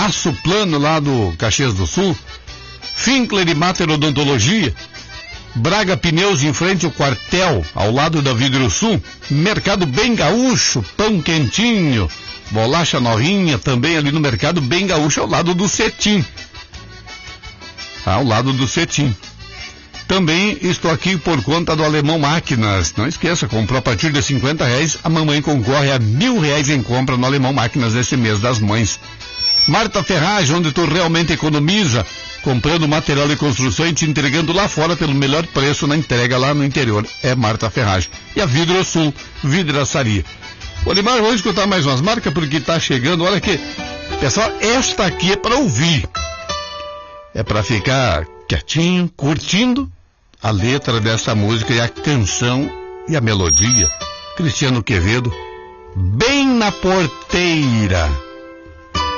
Aço Plano lá do Caxias do Sul, Finkler e Mater Odontologia, Braga Pneus em frente ao quartel, ao lado da Vidro Sul, Mercado Bem Gaúcho, pão quentinho, bolacha novinha também ali no Mercado Bem Gaúcho, ao lado do Cetim. Ao lado do Cetim. Também estou aqui por conta do Alemão Máquinas. Não esqueça, comprou a partir de R$50, a mamãe concorre a R$1.000 em compra no Alemão Máquinas esse mês das mães. Marta Ferragem, onde tu realmente economiza, comprando material de construção e te entregando lá fora pelo melhor preço na entrega lá no interior. É Marta Ferragem. E a Vidro Sul, vidraçaria. Olimar, vamos escutar mais umas marcas porque tá chegando. Olha aqui, pessoal, esta aqui é para ouvir. É para ficar quietinho, curtindo a letra dessa música e a canção e a melodia. Cristiano Quevedo, Bem na Porteira.